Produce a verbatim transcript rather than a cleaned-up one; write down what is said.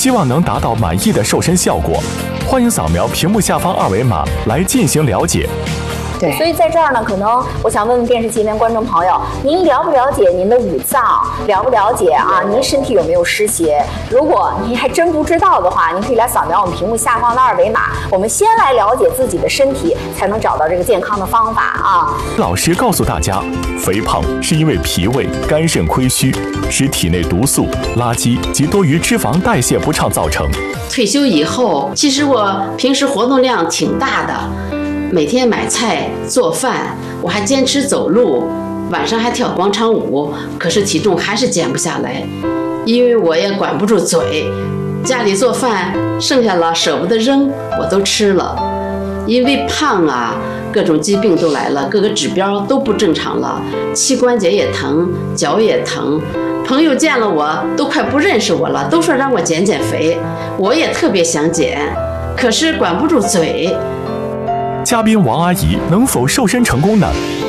希望能达到满意的瘦身效果。欢迎扫描屏幕下方二维码来进行了解。 对，所以在这儿呢，可能我想问问电视机前观众朋友，您了不了解您的五脏？了不了解啊？您身体有没有湿邪？如果您还真不知道的话，您可以来扫描我们屏幕下方的二维码。我们先来了解自己的身体，才能找到这个健康的方法啊。 老师告诉大家，肥胖是因为脾胃、肝肾亏虚，使体内毒素、垃圾及多余脂肪代谢不畅造成。 退休以后，其实我平时活动量挺大的。每天买菜做饭，我还坚持走路，晚上还跳广场舞，可是体重还是减不下来，因为我也管不住嘴，家里做饭剩下了舍不得扔，我都吃了。因为胖啊，各种疾病都来了，各个指标都不正常了，膝关节也疼，脚也疼，朋友见了我都快不认识我了，都说让我减减肥，我也特别想减，可是管不住嘴。 嘉宾王阿姨能否瘦身成功呢？